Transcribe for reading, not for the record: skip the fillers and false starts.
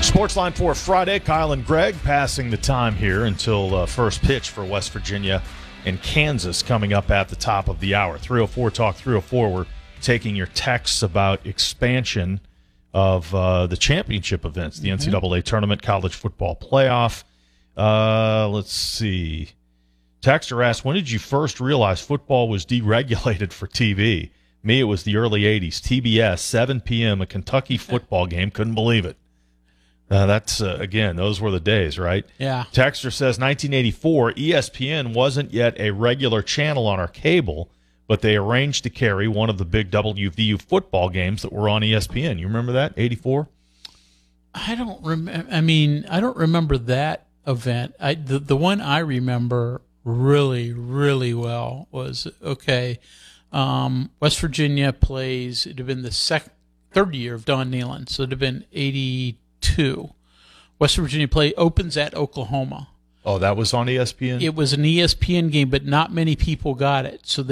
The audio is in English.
Sportsline for Friday. Kyle and Greg passing the time here until first pitch for West Virginia and Kansas coming up at the top of the hour. 304 Talk 304. We're taking your texts about expansion of the championship events, the NCAA tournament, college football playoff. Let's see. Texter asked, when did you first realize football was deregulated for TV? Me, it was the early 80s. TBS, 7 p.m., a Kentucky football game. Couldn't believe it. That's, again, those were the days, right? Yeah. Texter says 1984, ESPN wasn't yet a regular channel on our cable, but they arranged to carry one of the big WVU football games that were on ESPN. You remember that, 84? I don't remember. I don't remember that event. The one I remember really, really well was, West Virginia plays, it would have been the third year of Don Nehlen, so it would have been 82. West Virginia opens at Oklahoma. Oh, that was on ESPN? It was an ESPN game, but not many people got it. So